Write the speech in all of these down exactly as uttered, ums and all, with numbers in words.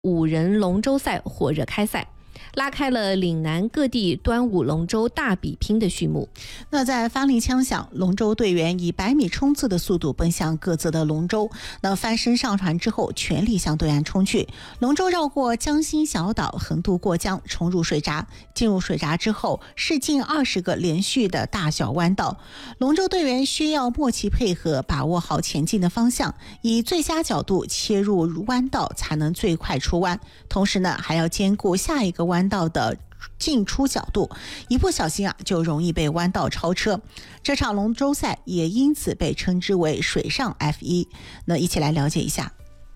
五人龙舟赛火热开赛，拉开了岭南各地端午龙舟大比拼的序幕。 那在发令枪响，龙舟队员以百米冲刺的速度奔向各自的龙舟，那翻身上船之后，全力向对岸冲去。龙舟绕过江心小岛，横渡过江，冲入水闸。进入水闸之后，是近二十个连续的大小弯道。龙舟队员需要默契配合，把握好前进的方向，以最佳角度切入弯道，才能最快出弯。同时呢，还要兼顾下一个弯道的进出角度，一不小心啊，就容易被弯道超车。这场龙舟赛也因此被称之为水上 F 一。那一起来了解一下。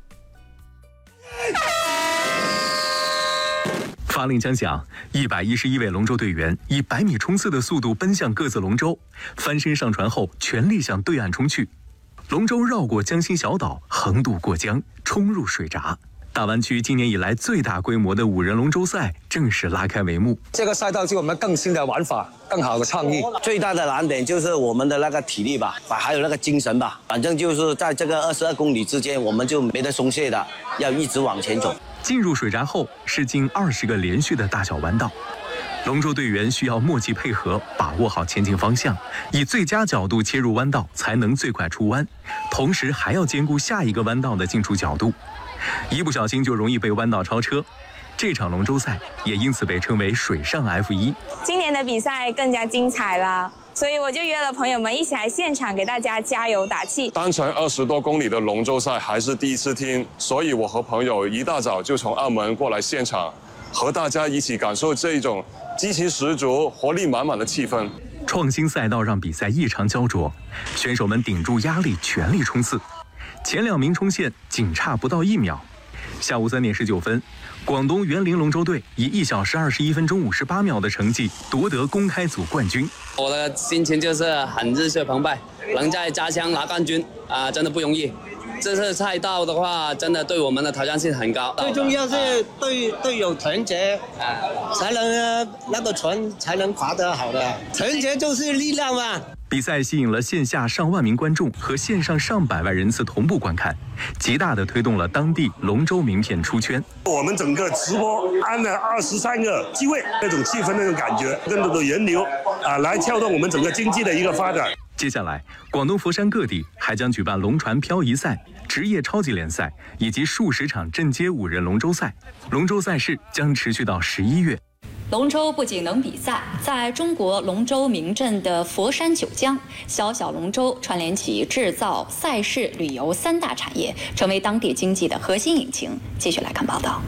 发令枪响，一百一十一位龙舟队员以百米冲刺的速度奔向各自龙舟，翻身上船后全力向对岸冲去。龙舟绕过江心小岛，横渡过江，冲入水闸。大湾区今年以来最大规模的五人龙舟赛正式拉开帷幕。 这个赛道就我们更新的玩法，更好的创意。 最大的难点就是我们的那个体力吧，还有那个精神吧。反正就是在这个二十二公里之间，我们就没得松懈的，要一直往前走。 进入水闸后是近二十个连续的大小弯道，龙舟队员需要默契配合，把握好前进方向，以最佳角度切入弯道，才能最快出弯。同时还要兼顾下一个弯道的进出角度。一不小心就容易被弯道超车，这场龙舟赛也因此被称为水上 F 一。 今年的比赛更加精彩了，所以我就约了朋友们一起来现场给大家加油打气。 单程二十多公里的龙舟赛还是第一次听，所以我和朋友一大早就从澳门过来现场，和大家一起感受这一种激情十足、活力满满的气氛。 创新赛道让比赛异常焦灼，选手们顶住压力，全力冲刺。前两名冲线仅差不到一秒。下午三点十九分，广东园林龙舟队以一小时二十一分钟五十八秒的成绩夺得公开组冠军。 我的心情就是很热血澎湃，能在家乡拿冠军啊、呃，真的不容易。这次赛道的话，真的对我们的挑战性很高。 最重要是队队友团结，才能那个船才能划得好的。团结就是力量嘛。 比赛吸引了线下上万名观众和线上上百万人次同步观看，极大地推动了当地龙舟名片出圈。 我们整个直播安了二十三个机位，那种气氛、那种感觉，更多的人流啊，来撬动我们整个经济的一个发展。 接下来，广东佛山各地还将举办龙船漂移赛、职业超级联赛以及数十场镇街五人龙舟赛。龙舟赛事将持续到十一月。 龙舟不仅能比赛，在中国龙舟名镇的佛山九江，小小龙舟串联起制造、赛事、旅游三大产业，成为当地经济的核心引擎。继续来看报道。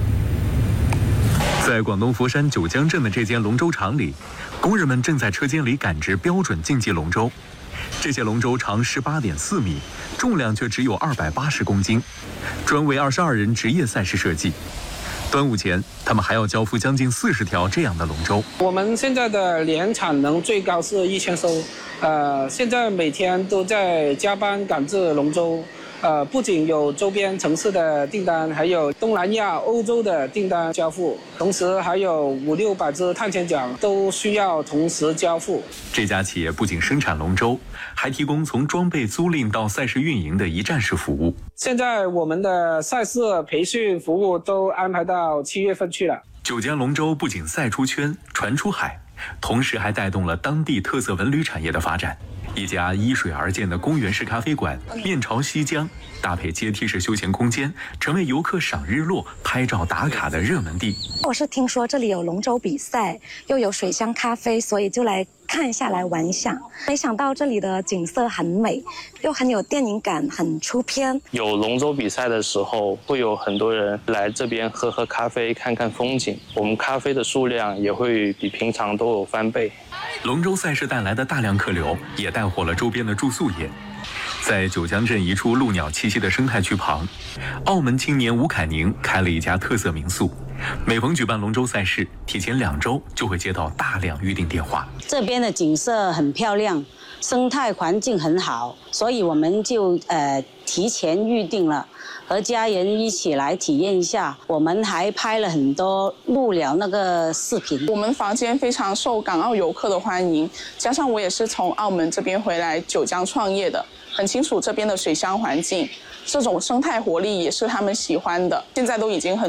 在广东佛山九江镇的这间龙舟厂里，工人们正在车间里赶制标准竞技龙舟。这些龙舟长十八点四米，重量却只有二百八十公斤，专为二十二人职业赛事设计。端午前，他们还要交付将近四十条这样的龙舟。 我们现在的年产能最高是一千艘，呃，现在每天都在加班赶制龙舟。呃，不仅有周边城市的订单，还有东南亚、欧洲的订单交付，同时还有五六百只碳潜桨都需要同时交付。 这家企业不仅生产龙舟，还提供从装备租赁到赛事运营的一站式服务。 现在我们的赛事培训服务都安排到七月份去了。 九江龙舟不仅赛出圈、传出海，同时还带动了当地特色文旅产业的发展。一家依水而建的公园式咖啡馆，面朝西江，搭配阶梯式休闲空间，成为游客赏日落、拍照打卡的热门地。 我是听说这里有龙舟比赛，又有水乡咖啡，所以就来看一下，来玩一下。没想到这里的景色很美，又很有电影感，很出片。 有龙舟比赛的时候，会有很多人来这边喝喝咖啡，看看风景。我们咖啡的数量也会比平常都有翻倍。 龙舟赛事带来的大量客流，也带火了周边的住宿业。在九江镇一处鹭鸟栖息的生态区旁，澳门青年吴凯宁开了一家特色民宿。每逢举办龙舟赛事，提前两周就会接到大量预订电话。 这边的景色很漂亮，生态环境很好，所以我们就呃提前预定了，和家人一起来体验一下。我们还拍了很多鹭鸟那个视频。 我们房间非常受港澳游客的欢迎，加上我也是从澳门这边回来九江创业的，很清楚这边的水乡环境， 这种生态活力也是他们喜欢的。现在都已经很